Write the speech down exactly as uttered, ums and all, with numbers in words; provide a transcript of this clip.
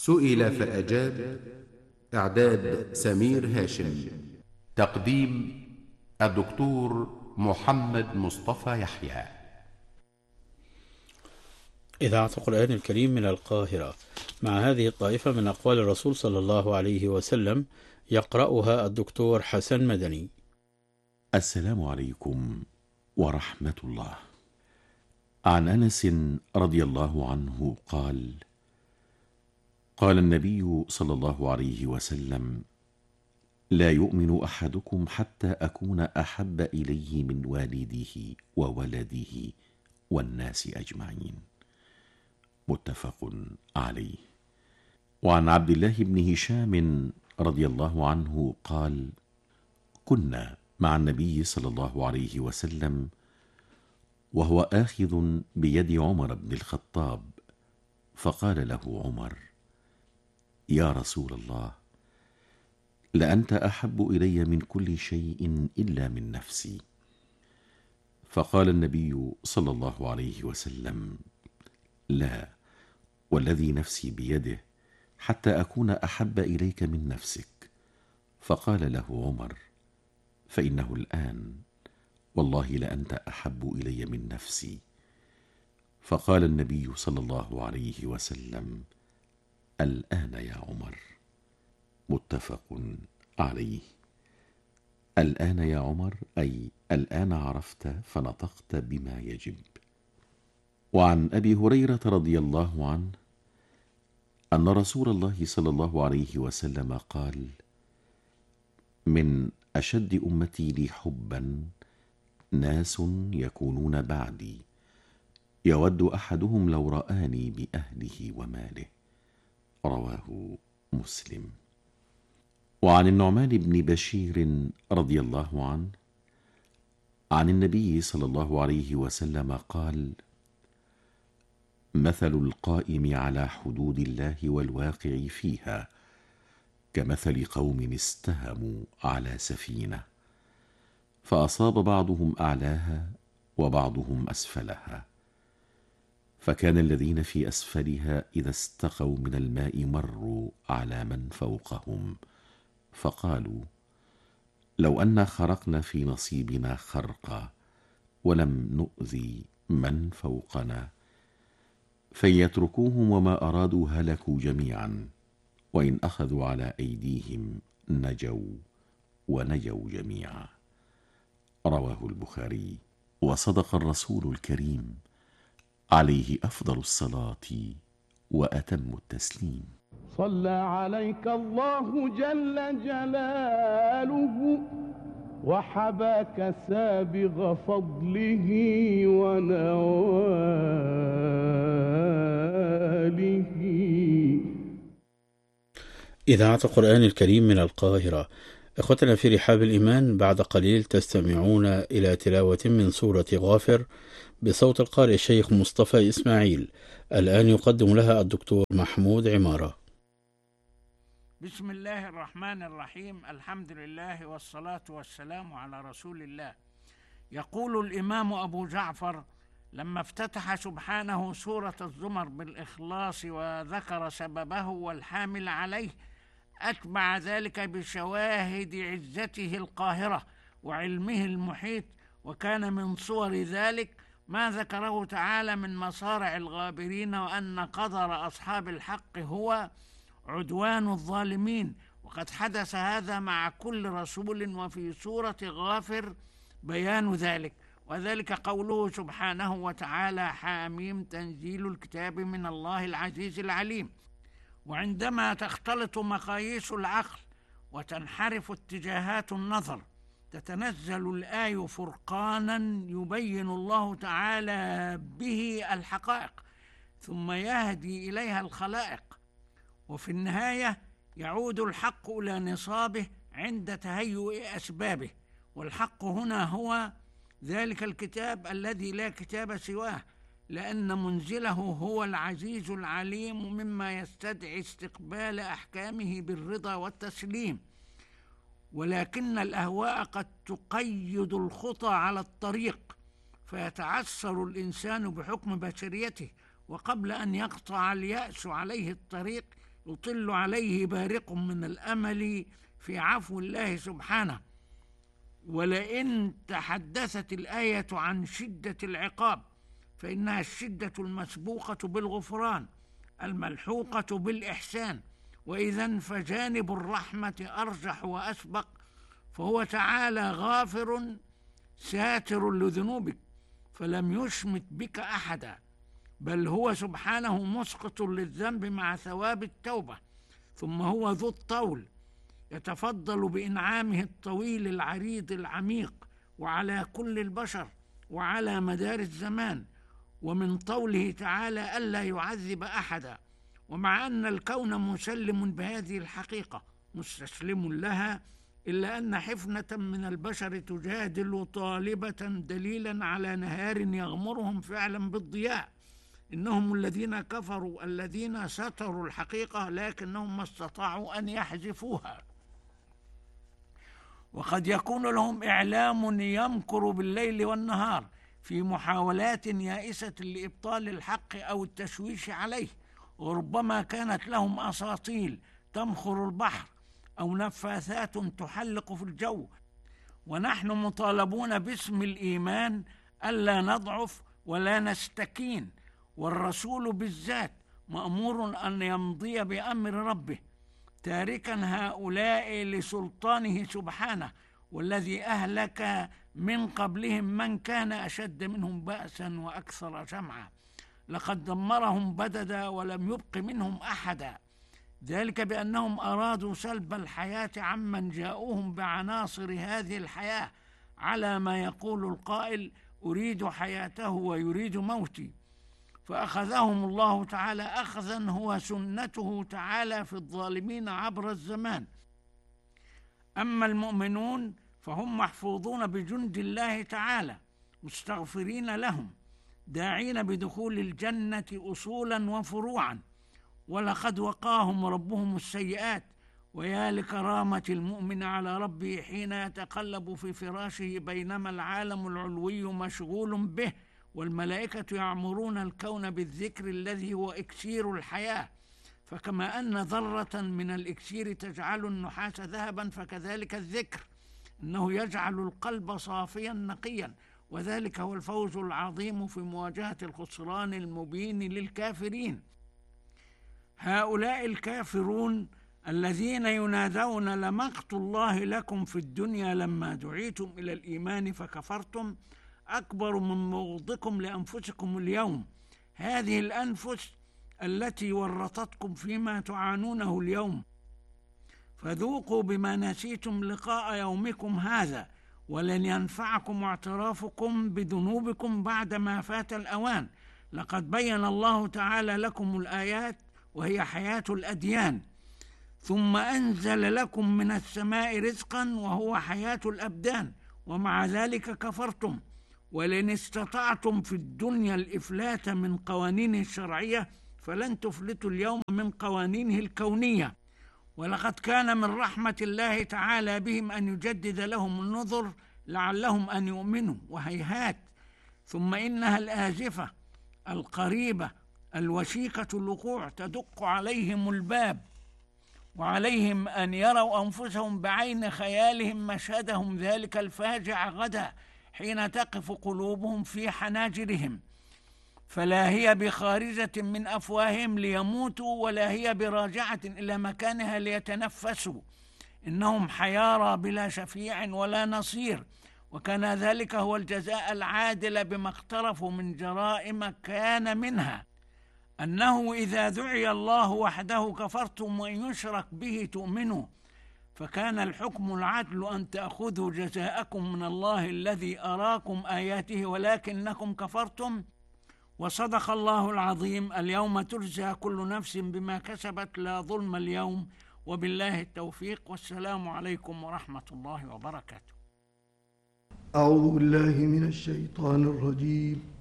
سئل فأجاب. إعداد سمير هاشم. تقديم الدكتور محمد مصطفى يحيى. إذاعة القرآن الكريم من القاهرة، مع هذه الطائفة من أقوال الرسول صلى الله عليه وسلم، يقرأها الدكتور حسن مدني. السلام عليكم ورحمة الله. عن أنس رضي الله عنه قال: قال النبي صلى الله عليه وسلم: لا يؤمن أحدكم حتى أكون أحب إليه من والده وولده والناس أجمعين. متفق عليه. وعن عبد الله بن هشام رضي الله عنه قال: كنا مع النبي صلى الله عليه وسلم وهو آخذ بيد عمر بن الخطاب، فقال له عمر: يا رسول الله، لأنت أحب إلي من كل شيء إلا من نفسي. فقال النبي صلى الله عليه وسلم: لا، والذي نفسي بيده، حتى أكون أحب إليك من نفسك. فقال له عمر: فإنه الآن، والله لأنت أحب إلي من نفسي. فقال النبي صلى الله عليه وسلم: الآن يا عمر. متفق عليه. الآن يا عمر أي الآن عرفت فنطقت بما يجب. وعن أبي هريرة رضي الله عنه أن رسول الله صلى الله عليه وسلم قال: من أشد أمتي لي حبا ناس يكونون بعدي، يود أحدهم لو رآني بأهله وماله. رواه مسلم. وعن النعمان بن بشير رضي الله عنه عن النبي صلى الله عليه وسلم قال: مثل القائم على حدود الله والواقع فيها كمثل قوم استهموا على سفينة، فأصاب بعضهم أعلاها وبعضهم أسفلها، فكان الذين في أسفلها إذا استقوا من الماء مروا على من فوقهم، فقالوا: لو أن خرقنا في نصيبنا خرقا ولم نؤذي من فوقنا، فيتركوهم وما أرادوا هلكوا جميعا، وإن أخذوا على أيديهم نجوا ونجوا جميعا. رواه البخاري. وصدق الرسول الكريم عليه أفضل الصلاة وأتم التسليم. صلى عليك الله جل جلاله وحباك سابغ فضله ونواله. إذاعة القرآن الكريم من القاهرة. إخوتنا في رحاب الإيمان، بعد قليل تستمعون إلى تلاوة من سورة غافر بصوت القارئ الشيخ مصطفى إسماعيل. الآن يقدم لها الدكتور محمود عمارة. بسم الله الرحمن الرحيم. الحمد لله والصلاة والسلام على رسول الله. يقول الإمام أبو جعفر لما افتتح سبحانه سورة الزمر بالإخلاص وذكر سببه والحامل عليه، أتبع ذلك بشواهد عزته القاهرة وعلمه المحيط، وكان من صور ذلك ما ذكره تعالى من مصارع الغابرين، وأن قدر أصحاب الحق هو عدوان الظالمين، وقد حدث هذا مع كل رسول، وفي سورة غافر بيان ذلك، وذلك قوله سبحانه وتعالى: حاميم تنزيل الكتاب من الله العزيز العليم. وعندما تختلط مقاييس العقل وتنحرف اتجاهات النظر، تتنزل الآية فرقانا يبين الله تعالى به الحقائق، ثم يهدي إليها الخلائق، وفي النهاية يعود الحق إلى نصابه عند تهيؤ أسبابه. والحق هنا هو ذلك الكتاب الذي لا كتاب سواه، لأن منزله هو العزيز العليم، مما يستدعي استقبال أحكامه بالرضا والتسليم. ولكن الأهواء قد تقيد الخطى على الطريق، فيتعثر الإنسان بحكم بشريته، وقبل أن يقطع اليأس عليه الطريق يطل عليه بارق من الأمل في عفو الله سبحانه. ولئن تحدثت الآية عن شدة العقاب فإنها الشدة المسبوقة بالغفران الملحوقة بالإحسان، وإذن فجانب الرحمة أرجح وأسبق، فهو تعالى غافر ساتر لذنوبك فلم يشمت بك أحدا، بل هو سبحانه مسقط للذنب مع ثواب التوبة. ثم هو ذو الطول يتفضل بإنعامه الطويل العريض العميق وعلى كل البشر وعلى مدار الزمان، ومن طوله تعالى ألا يعذب أحدا. ومع أن الكون مسلم بهذه الحقيقة مستسلم لها، إلا أن حفنة من البشر تجادل طالبة دليلا على نهار يغمرهم فعلا بالضياء. إنهم الذين كفروا الذين ستروا الحقيقة لكنهم ما استطاعوا أن يحذفوها. وقد يكون لهم إعلام يمكر بالليل والنهار في محاولات يائسة لإبطال الحق أو التشويش عليه، وربما كانت لهم أساطيل تمخر البحر أو نفاثات تحلق في الجو. ونحن مطالبون باسم الإيمان ألا نضعف ولا نستكين، والرسول بالذات مأمور أن يمضي بأمر ربه تاركا هؤلاء لسلطانه سبحانه، والذي أهلك من قبلهم من كان أشد منهم بأسا وأكثر جمعا، لقد دمرهم بددا ولم يبق منهم أحدا، ذلك بأنهم أرادوا سلب الحياة عمن جاءوهم بعناصر هذه الحياة، على ما يقول القائل أريد حياته ويريد موتي، فأخذهم الله تعالى أخذا هو سنته تعالى في الظالمين عبر الزمان. أما المؤمنون فهم محفوظون بجند الله تعالى مستغفرين لهم داعين بدخول الجنة أصولا وفروعا، ولقد وقاهم ربهم السيئات. ويا لكرامة المؤمن على ربه حين يتقلب في فراشه بينما العالم العلوي مشغول به والملائكة يعمرون الكون بالذكر الذي هو إكسير الحياة. فكما أن ذرة من الإكسير تجعل النحاس ذهبا فكذلك الذكر إنه يجعل القلب صافيا نقيا، وذلك هو الفوز العظيم في مواجهة الخسران المبين للكافرين. هؤلاء الكافرون الذين ينادون لمقت الله لكم في الدنيا لما دعيتم إلى الإيمان فكفرتم أكبر من بغضكم لأنفسكم اليوم، هذه الأنفس التي ورطتكم فيما تعانونه اليوم، فذوقوا بما نسيتم لقاء يومكم هذا، ولن ينفعكم اعترافكم بذنوبكم بعدما فات الأوان. لقد بين الله تعالى لكم الآيات وهي حياة الأديان، ثم أنزل لكم من السماء رزقا وهو حياة الأبدان، ومع ذلك كفرتم. ولن استطعتم في الدنيا الإفلات من قوانينه الشرعية فلن تفلتوا اليوم من قوانينه الكونية. ولقد كان من رحمة الله تعالى بهم أن يجدد لهم النذر لعلهم أن يؤمنوا، وهيهات. ثم إنها الآزفة القريبة الوشيكة الوقوع تدق عليهم الباب، وعليهم أن يروا أنفسهم بعين خيالهم مشهدهم ذلك الفاجع غدا حين تقف قلوبهم في حناجرهم، فلا هي بخارجة من أفواههم ليموتوا ولا هي براجعة إلى مكانها ليتنفسوا، إنهم حيارى بلا شفيع ولا نصير. وكان ذلك هو الجزاء العادل بما اقترفوا من جرائم كان منها أنه إذا دعي الله وحده كفرتم وإن يشرك به تؤمنوا، فكان الحكم العدل أن تأخذوا جزاءكم من الله الذي أراكم آياته ولكنكم كفرتم. وصدق الله العظيم. اليوم تجزى كل نفس بما كسبت لا ظلم اليوم، وبالله التوفيق، والسلام عليكم ورحمة الله وبركاته. أعوذ بالله من الشيطان الرجيم.